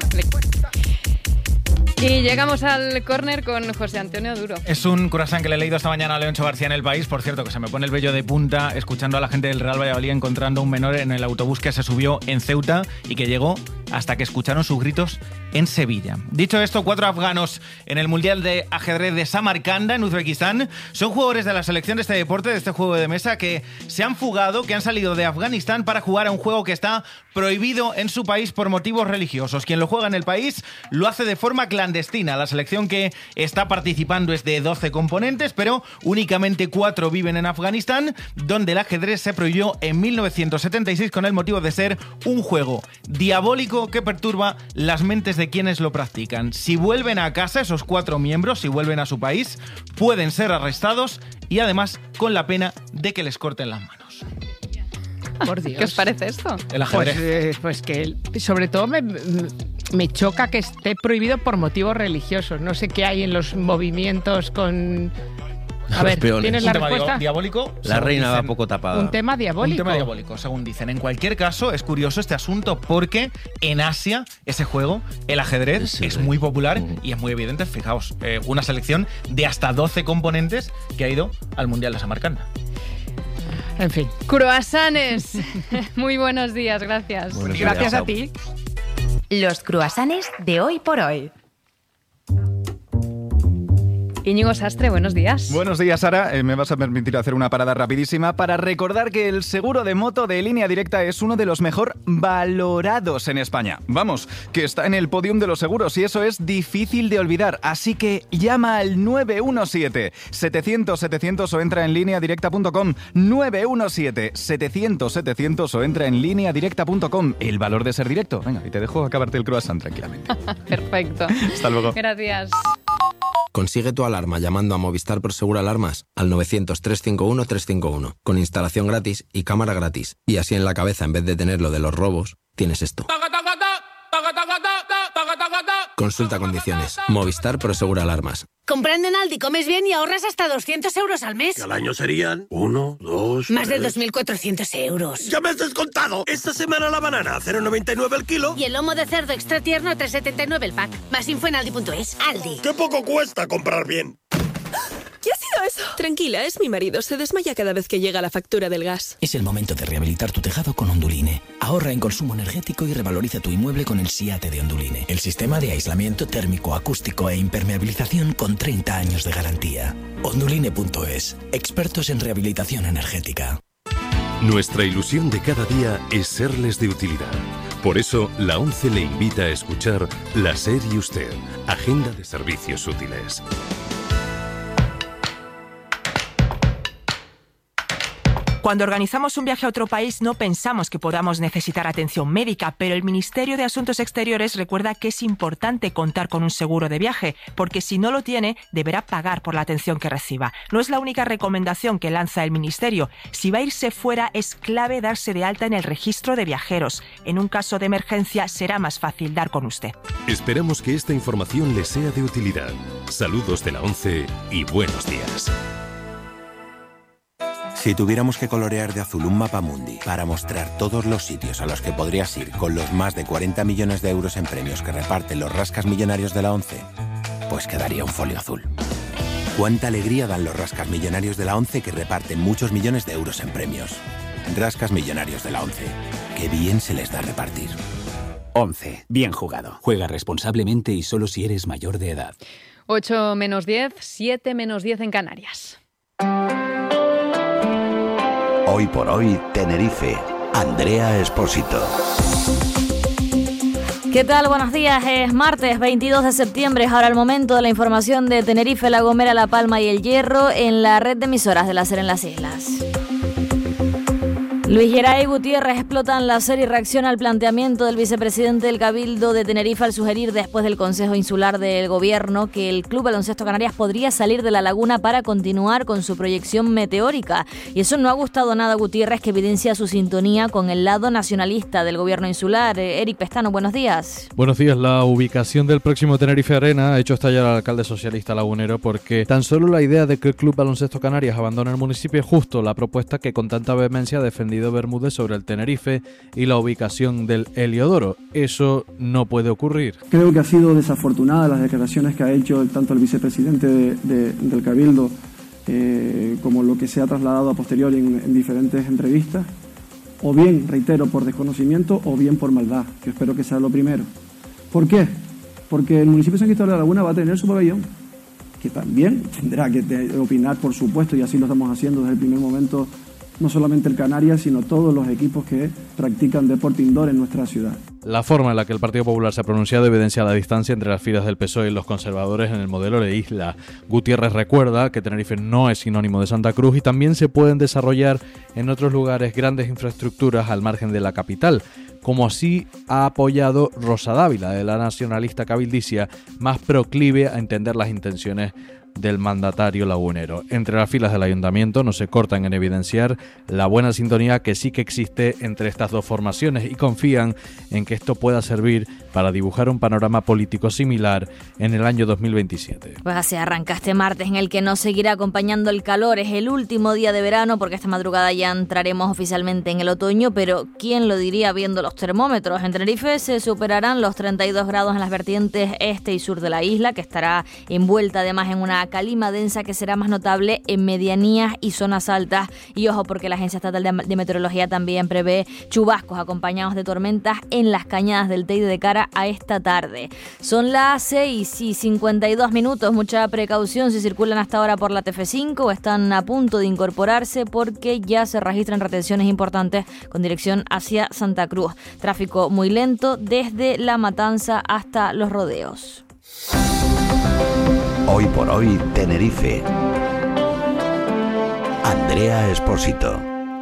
Y llegamos al córner con José Antonio Duro. Es un croissant que le he leído esta mañana a Leoncho García en El País. Por cierto, que se me pone el vello de punta escuchando a la gente del Real Valladolid encontrando un menor en el autobús que se subió en Ceuta y que llegó hasta que escucharon sus gritos en Sevilla. Dicho esto, cuatro afganos en el Mundial de Ajedrez de Samarcanda, en Uzbekistán, son jugadores de la selección de este deporte, de este juego de mesa, que se han fugado, que han salido de Afganistán para jugar a un juego que está prohibido en su país por motivos religiosos. Quien lo juega en el país lo hace de forma clandestina. La selección que está participando es de doce componentes, pero únicamente cuatro viven en Afganistán, donde el ajedrez se prohibió en mil novecientos setenta y seis con el motivo de ser un juego diabólico que perturba las mentes de quienes lo practican. Si vuelven a casa esos cuatro miembros, si vuelven a su país, pueden ser arrestados y además con la pena de que les corten las manos. Por Dios. ¿Qué os parece esto? El ajedrez. Pues, eh, pues que sobre todo me, me choca que esté prohibido por motivos religiosos. No sé qué hay en los movimientos con... A ver, ¿tienes la respuesta? Diabólico. La reina dicen, va poco tapada. Un tema diabólico. Un tema diabólico, según dicen. En cualquier caso, es curioso este asunto porque en Asia, ese juego, el ajedrez, es, es muy popular uh-huh. y es muy evidente. Fijaos, eh, una selección de hasta doce componentes que ha ido al Mundial de Samarcanda. En fin. Cruasanes. Muy buenos días, gracias. Buenos gracias días. A ti. Los cruasanes de hoy por hoy. Íñigo Sastre, buenos días. Buenos días, Sara. Eh, me vas a permitir hacer una parada rapidísima para recordar que el seguro de moto de Línea Directa es uno de los mejor valorados en España. Vamos, que está en el podium de los seguros y eso es difícil de olvidar. Así que llama al nueve uno siete, setecientos, setecientos o entra en línea directa punto com. nueve uno siete, setecientos, setecientos o entra en línea directa punto com. El valor de ser directo. Venga, y te dejo acabarte el croissant tranquilamente. Perfecto. Hasta luego. Gracias. Consigue tu alarma llamando a Movistar Prosegur Alarmas al novecientos, trescientos cincuenta y uno, trescientos cincuenta y uno, con instalación gratis y cámara gratis. Y así en la cabeza, en vez de tener lo de los robos, tienes esto. Consulta condiciones. Movistar Prosegur Alarmas. Comprando en Aldi comes bien y ahorras hasta doscientos euros al mes. Que al año serían uno, dos... Más de dos mil cuatrocientos euros. ¡Ya me has descontado! Esta semana la banana a cero coma noventa y nueve el kilo. Y el lomo de cerdo extra tierno a tres setenta y nueve el pack. Más info en aldi punto es. Aldi. ¡Qué poco cuesta comprar bien! ¿Qué ha sido eso? Tranquila, es mi marido. Se desmaya cada vez que llega la factura del gas. Es el momento de rehabilitar tu tejado con Onduline. Ahorra en consumo energético y revaloriza tu inmueble con el SIATE de Onduline. El sistema de aislamiento térmico, acústico e impermeabilización con treinta años de garantía. Onduline punto es. Expertos en rehabilitación energética. Nuestra ilusión de cada día es serles de utilidad. Por eso, la ONCE le invita a escuchar La SER y Usted, Agenda de Servicios Útiles. Cuando organizamos un viaje a otro país no pensamos que podamos necesitar atención médica, pero el Ministerio de Asuntos Exteriores recuerda que es importante contar con un seguro de viaje, porque si no lo tiene, deberá pagar por la atención que reciba. No es la única recomendación que lanza el Ministerio. Si va a irse fuera, es clave darse de alta en el registro de viajeros. En un caso de emergencia, será más fácil dar con usted. Esperamos que esta información le sea de utilidad. Saludos de la ONCE y buenos días. Si tuviéramos que colorear de azul un mapamundi para mostrar todos los sitios a los que podrías ir con los más de cuarenta millones de euros en premios que reparten los rascas millonarios de la ONCE, pues quedaría un folio azul. Cuánta alegría dan los rascas millonarios de la ONCE que reparten muchos millones de euros en premios. Rascas millonarios de la ONCE. Qué bien se les da repartir. ONCE. Bien jugado. Juega responsablemente y solo si eres mayor de edad. ocho menos diez, siete menos diez en Canarias. Hoy por hoy, Tenerife. Andrea Espósito. ¿Qué tal? Buenos días. Es martes veintidós de septiembre. Es ahora el momento de la información de Tenerife, La Gomera, La Palma y El Hierro en la red de emisoras de la SER en las islas. Luis Geray Gutiérrez explotan la SER y reacciona al planteamiento del vicepresidente del Cabildo de Tenerife al sugerir después del Consejo Insular del Gobierno que el Club Baloncesto Canarias podría salir de la laguna para continuar con su proyección meteórica. Y eso no ha gustado nada a Gutiérrez, que evidencia su sintonía con el lado nacionalista del Gobierno insular. Eric Pestano, buenos días. Buenos días. La ubicación del próximo Tenerife Arena ha hecho estallar al alcalde socialista lagunero, porque tan solo la idea de que el Club Baloncesto Canarias abandone el municipio es justo la propuesta que con tanta vehemencia ha defendido Bermúdez sobre el Tenerife y la ubicación del Heliodoro. Eso no puede ocurrir. Creo que ha sido desafortunada las declaraciones que ha hecho tanto el vicepresidente de, de, del Cabildo eh, como lo que se ha trasladado a posteriori en, en diferentes entrevistas. o bien, reitero, por desconocimiento o bien por maldad, que espero que sea lo primero. ¿Por qué? Porque el municipio de San Cristóbal de la Laguna va a tener su pabellón, que también tendrá que te, opinar, por supuesto, y así lo estamos haciendo desde el primer momento, no solamente el Canarias, sino todos los equipos que practican deporte indoor en nuestra ciudad. La forma en la que el Partido Popular se ha pronunciado evidencia la distancia entre las filas del P S O E y los conservadores en el modelo de isla. Gutiérrez recuerda que Tenerife no es sinónimo de Santa Cruz y también se pueden desarrollar en otros lugares grandes infraestructuras al margen de la capital, como así ha apoyado Rosa Dávila, de la nacionalista cabildicia, más proclive a entender las intenciones del mandatario lagunero. Entre las filas del ayuntamiento no se cortan en evidenciar la buena sintonía que sí que existe entre estas dos formaciones y confían en que esto pueda servir para dibujar un panorama político similar en el año dos mil veintisiete. Pues así arranca este martes en el que nos seguirá acompañando el calor. Es el último día de verano porque esta madrugada ya entraremos oficialmente en el otoño, pero ¿quién lo diría viendo los termómetros? En Tenerife se superarán los treinta y dos grados en las vertientes este y sur de la isla, que estará envuelta además en una calima densa que será más notable en medianías y zonas altas. Y ojo, porque la Agencia Estatal de Meteorología también prevé chubascos acompañados de tormentas en las cañadas del Teide de cara a esta tarde. Son las seis y cincuenta y dos minutos. Mucha precaución si circulan hasta ahora por la T F cinco o están a punto de incorporarse, porque ya se registran retenciones importantes con dirección hacia Santa Cruz. Tráfico muy lento desde La Matanza hasta Los Rodeos. Hoy por hoy, Tenerife. Andrea Espósito.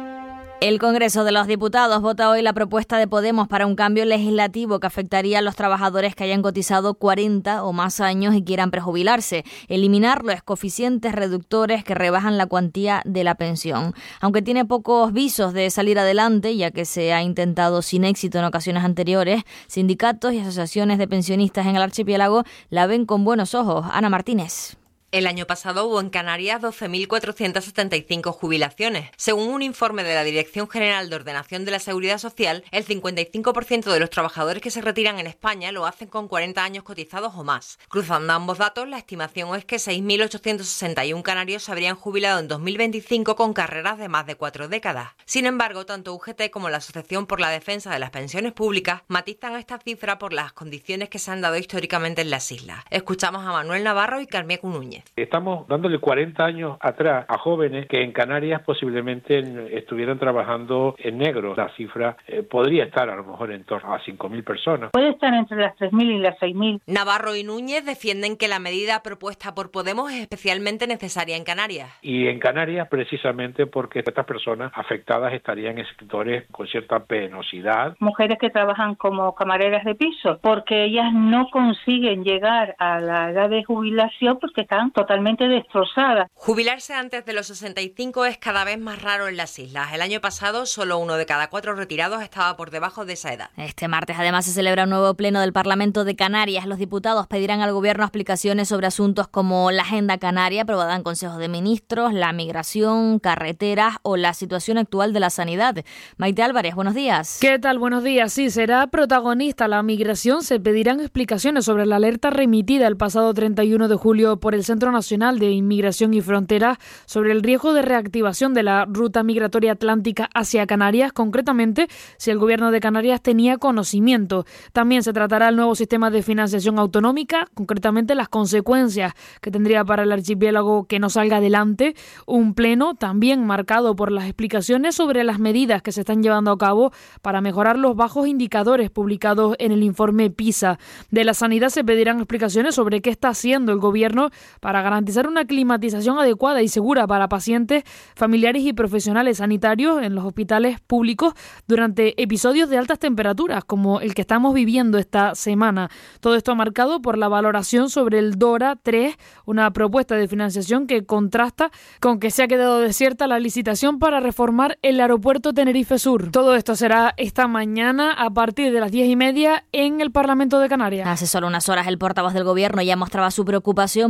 El Congreso de los Diputados vota hoy la propuesta de Podemos para un cambio legislativo que afectaría a los trabajadores que hayan cotizado cuarenta o más años y quieran prejubilarse, eliminar los coeficientes reductores que rebajan la cuantía de la pensión. Aunque tiene pocos visos de salir adelante, ya que se ha intentado sin éxito en ocasiones anteriores, sindicatos y asociaciones de pensionistas en el archipiélago la ven con buenos ojos. Ana Martínez. El año pasado hubo en Canarias doce mil cuatrocientas setenta y cinco jubilaciones. Según un informe de la Dirección General de Ordenación de la Seguridad Social, el cincuenta y cinco por ciento de los trabajadores que se retiran en España lo hacen con cuarenta años cotizados o más. Cruzando ambos datos, la estimación es que seis mil ochocientos sesenta y uno canarios se habrían jubilado en dos mil veinticinco con carreras de más de cuatro décadas. Sin embargo, tanto U G T como la Asociación por la Defensa de las Pensiones Públicas matizan esta cifra por las condiciones que se han dado históricamente en las islas. Escuchamos a Manuel Navarro y Carmieco Núñez. Estamos dándole cuarenta años atrás a jóvenes que en Canarias posiblemente estuvieran trabajando en negro. La cifra eh, podría estar a lo mejor en torno a cinco mil personas. Puede estar entre las tres mil y las seis mil. Navarro y Núñez defienden que la medida propuesta por Podemos es especialmente necesaria en Canarias. Y en Canarias precisamente porque estas personas afectadas estarían en sectores con cierta penosidad. Mujeres que trabajan como camareras de piso, porque ellas no consiguen llegar a la edad de jubilación porque están totalmente destrozada. Jubilarse antes de los sesenta y cinco es cada vez más raro en las islas. El año pasado, solo uno de cada cuatro retirados estaba por debajo de esa edad. Este martes, además, se celebra un nuevo pleno del Parlamento de Canarias. Los diputados pedirán al Gobierno explicaciones sobre asuntos como la Agenda Canaria, aprobada en Consejos de Ministros, la migración, carreteras o la situación actual de la sanidad. Maite Álvarez, buenos días. ¿Qué tal? Buenos días. Sí, será protagonista la migración. Se pedirán explicaciones sobre la alerta remitida el pasado treinta y uno de julio por el Centro Nacional de Inmigración y Fronteras sobre el riesgo de reactivación de la ruta migratoria atlántica hacia Canarias, concretamente si el Gobierno de Canarias tenía conocimiento. También se tratará el nuevo sistema de financiación autonómica, concretamente las consecuencias que tendría para el archipiélago que no salga adelante. Un pleno también marcado por las explicaciones sobre las medidas que se están llevando a cabo para mejorar los bajos indicadores publicados en el informe PISA. De la sanidad se pedirán explicaciones sobre qué está haciendo el Gobierno para garantizar una climatización adecuada y segura para pacientes, familiares y profesionales sanitarios en los hospitales públicos durante episodios de altas temperaturas como el que estamos viviendo esta semana. Todo esto marcado por la valoración sobre el DORA tres, una propuesta de financiación que contrasta con que se ha quedado desierta la licitación para reformar el aeropuerto Tenerife Sur. Todo esto será esta mañana a partir de las diez y media en el Parlamento de Canarias. Hace solo unas horas el portavoz del Gobierno ya mostraba su preocupación por esa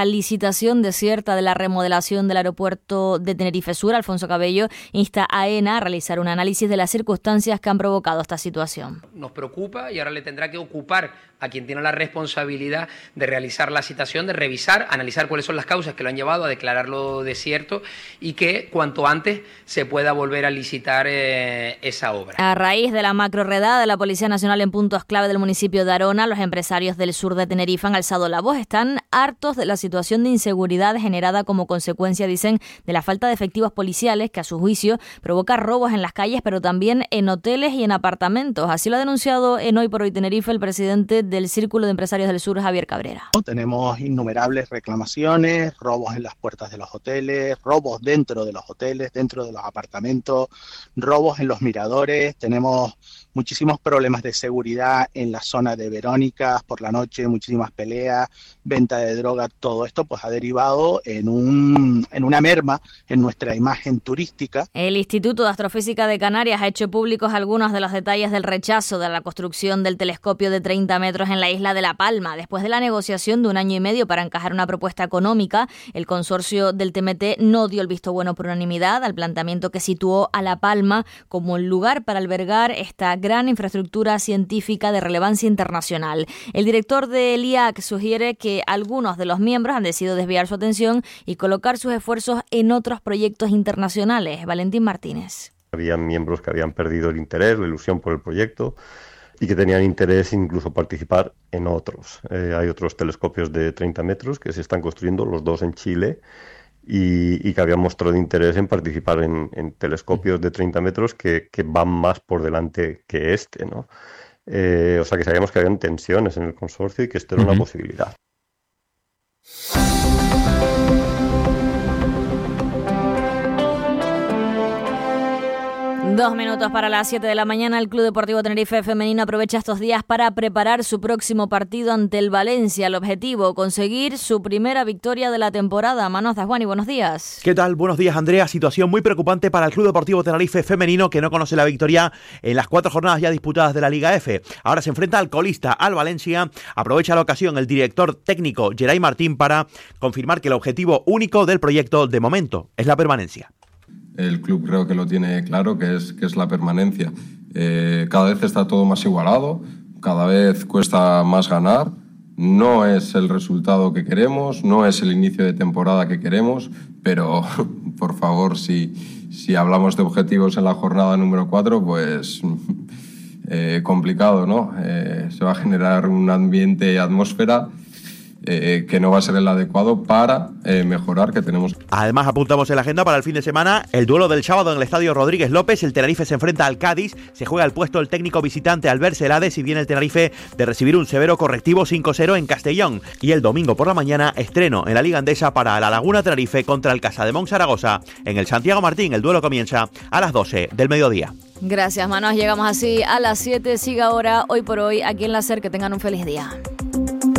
licitación desierta de la remodelación del aeropuerto de Tenerife Sur. Alfonso Cabello insta a AENA a realizar un análisis de las circunstancias que han provocado esta situación. Nos preocupa y ahora le tendrá que ocupar a quien tiene la responsabilidad de realizar la citación, de revisar, analizar cuáles son las causas que lo han llevado a declararlo desierto y que cuanto antes se pueda volver a licitar eh, esa obra. A raíz de la macroredada de la Policía Nacional en puntos clave del municipio de Arona, los empresarios del sur de Tenerife han alzado la voz. Están hartos de la situación de inseguridad generada como consecuencia, dicen, de la falta de efectivos policiales que a su juicio provoca robos en las calles, pero también en hoteles y en apartamentos. Así lo ha denunciado en Hoy por Hoy Tenerife el presidente del Círculo de Empresarios del Sur, Javier Cabrera. Tenemos innumerables reclamaciones, robos en las puertas de los hoteles, robos dentro de los hoteles, dentro de los apartamentos, robos en los miradores. Tenemos muchísimos problemas de seguridad en la zona de Verónicas por la noche, muchísimas peleas, venta de droga. Todo esto pues ha derivado en, un, en una merma en nuestra imagen turística. El Instituto de Astrofísica de Canarias ha hecho públicos algunos de los detalles del rechazo de la construcción del telescopio de treinta metros en la isla de La Palma. Después de la negociación de un año y medio para encajar una propuesta económica, el consorcio del T M T no dio el visto bueno por unanimidad al planteamiento que situó a La Palma como el lugar para albergar esta gran infraestructura científica de relevancia internacional. El director del I A C sugiere que algunos de los miembros han decidido desviar su atención y colocar sus esfuerzos en otros proyectos internacionales. Valentín Martínez. Había miembros que habían perdido el interés, la ilusión por el proyecto y que tenían interés incluso participar en otros. Eh, hay otros telescopios de treinta metros que se están construyendo, los dos en Chile, y, y que habían mostrado interés en participar en, en telescopios de treinta metros que, que van más por delante que este, ¿no? Eh, o sea que sabíamos que habían tensiones en el consorcio y que esto era uh-huh. una posibilidad. Dos minutos para las siete de la mañana. El Club Deportivo Tenerife Femenino aprovecha estos días para preparar su próximo partido ante el Valencia. El objetivo, conseguir su primera victoria de la temporada. Manos Juan y buenos días. ¿Qué tal? Buenos días, Andrea. Situación muy preocupante para el Club Deportivo Tenerife Femenino, que no conoce la victoria en las cuatro jornadas ya disputadas de la Liga F. Ahora se enfrenta al colista, al Valencia. Aprovecha la ocasión el director técnico Geray Martín para confirmar que el objetivo único del proyecto de momento es la permanencia. El club creo que lo tiene claro, que es, que es la permanencia. Eh, cada vez está todo más igualado, cada vez cuesta más ganar. No es el resultado que queremos, no es el inicio de temporada que queremos, pero por favor, si, si hablamos de objetivos en la jornada número cuatro, pues eh, complicado, ¿no? Eh, se va a generar un ambiente y atmósfera Eh, que no va a ser el adecuado para eh, mejorar que tenemos. Además, apuntamos en la agenda para el fin de semana el duelo del sábado en el Estadio Rodríguez López. El Tenerife se enfrenta al Cádiz, se juega el puesto el técnico visitante Albert Celades y viene el Tenerife de recibir un severo correctivo cinco cero en Castellón. Y el domingo por la mañana estreno en la Liga Andesa para la Laguna Tenerife contra el Casademont Zaragoza en el Santiago Martín. El duelo comienza a las doce del mediodía. Gracias, Manos. Llegamos así a las siete. Siga ahora Hoy por Hoy aquí en la SER. Que tengan un feliz día.